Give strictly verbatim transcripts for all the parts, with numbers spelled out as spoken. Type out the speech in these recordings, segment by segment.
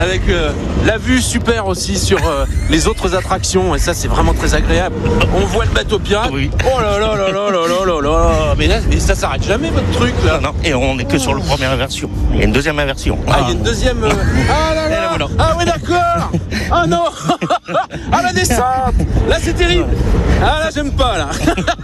Avec euh, la vue super aussi sur euh, les autres attractions, et ça c'est vraiment très agréable. On voit le bateau pirate. Oui. Oh là là là là là là là là. Mais là, mais ça s'arrête jamais votre truc là. Non, non, et on n'est que sur la première version. Il y a une deuxième version. Ah, il y a une deuxième. euh, Ah là Et là, là. voilà. Ah oui d'accord. Ah non. Ah la descente. Là c'est terrible. Ah là j'aime pas là.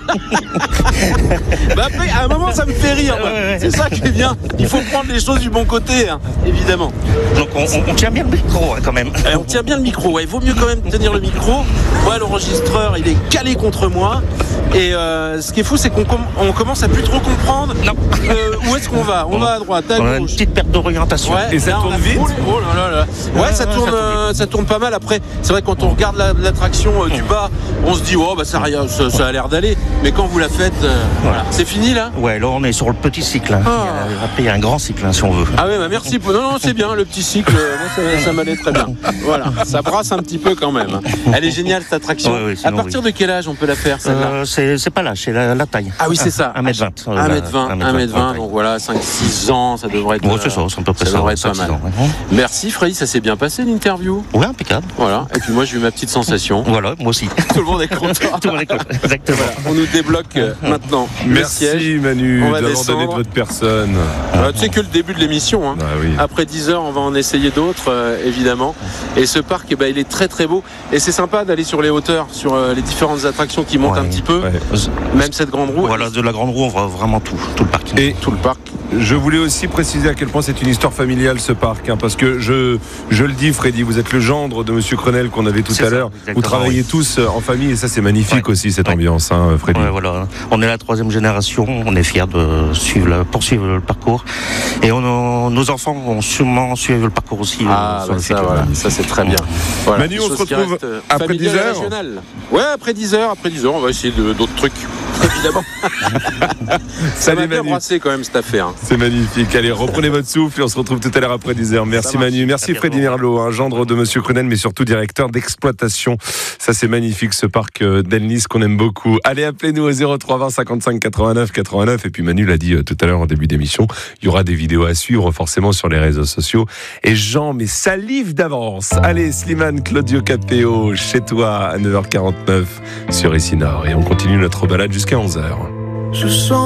Bah après à un moment ça me fait rire. Moi. Ouais, ouais. C'est ça qui est bien. Il faut prendre les choses du bon côté, hein, évidemment. Donc on, on, on tient bien le micro hein, quand même. Eh, on tient bien le micro, ouais. Il vaut mieux quand même tenir le micro. Moi, l'enregistreur, il est calé contre moi. Et euh, ce qui est fou, c'est qu'on com- on commence à plus trop comprendre. Non. Euh, où est-ce qu'on va? On va à droite, à On a une gauche. petite perte d'orientation. Ouais, Et ça là, on tourne a vite frôlé. Oh là là là. Ouais, Ouais, ça ouais, tourne, ça tourne euh, ça tourne pas mal. Après, c'est vrai quand on regarde la- l'attraction euh, du bas, on se dit oh bah ça, rien- ça, ça a l'air d'aller. Mais quand vous la faites, euh, voilà, c'est fini là. Ouais, là on est sur le petit cycle. Hein. Ah. Il y a- Après il y a un grand cycle hein, si on veut. Ah ouais, bah merci. pour- Non, non, c'est bien, le petit cycle, euh, moi, ça, ça m'allait très bien. Voilà, ça brasse un petit peu quand même. hein. Elle est géniale cette attraction. Ouais, ouais, À sinon, partir de quel âge on peut la faire celle-là? Euh, c'est, c'est pas là, c'est la, la taille. Ah oui, c'est ça. un mètre vingt. un mètre vingt, un mètre vingt, donc voilà, cinq six ans, ça devrait être. Ouais, c'est ça, c'est à peu près ça ça. devrait être pas cinq, mal. six ans, ouais. Merci Freddy, ça s'est bien passé l'interview. Ouais, impeccable. Voilà, et puis moi j'ai eu ma petite sensation. Voilà, moi aussi. Tout le monde est content. Tout le monde est content. Exactement. Voilà, on nous débloque euh, maintenant le siège. Merci Manu On va d'avoir descendre. donné de votre personne. Voilà, tu sais que le début de l'émission. Hein. Ah oui. Après dix heures, on va en essayer d'autres, euh, évidemment. Et ce parc, eh ben, il est très très beau. Et c'est sympa d'aller sur les hauteurs, sur euh, les différentes attractions qui montent Ouais, un petit peu. Ouais. Même cette grande roue. Voilà, de la grande roue, on voit vraiment tout, tout le parking. Et Tout le parc. je voulais aussi préciser à quel point c'est une histoire familiale ce parc, hein, parce que je, je le dis Freddy, vous êtes le gendre de Monsieur Crenel qu'on avait tout C'est à ça, l'heure. exactement, Vous travaillez oui. tous en famille et ça c'est magnifique Ouais. aussi cette Ouais. ambiance, hein, Freddy. Ouais, voilà. On est la troisième génération, on est fiers de suivre le, poursuivre le parcours. Et on, nos enfants vont sûrement suivre le parcours aussi. Ah, euh, sur bah le ça, futur. voilà. Ça, c'est très bien. Voilà. Manu, Des on se choses qui retrouve restent, euh, après familiales dix et heures. régionales. Ouais, après dix heures, après dix heures, on va essayer de- d'autres trucs. Évidemment. Ça Salut m'a bien Manu. brassé quand même cette affaire. C'est magnifique. Allez, reprenez votre souffle et on se retrouve tout à l'heure après dix heures. Merci Ça marche. Manu, merci À Freddy bientôt. Merlot, un gendre de Monsieur Crenel, mais surtout directeur d'exploitation. Ça c'est magnifique ce parc euh, d'Elnis qu'on aime beaucoup. Allez, appelez-nous au zéro trois vingt cinquante-cinq quatre-vingt-neuf quatre-vingt-neuf. Et puis Manu l'a dit euh, tout à l'heure en début d'émission, il y aura des vidéos à suivre forcément sur les réseaux sociaux. Et Jean, mais salive d'avance. Allez, Slimane, Claudio Capéo, chez toi à neuf heures quarante-neuf sur Ici Nord. Et on continue notre balade jusqu'à onze heures. Je sens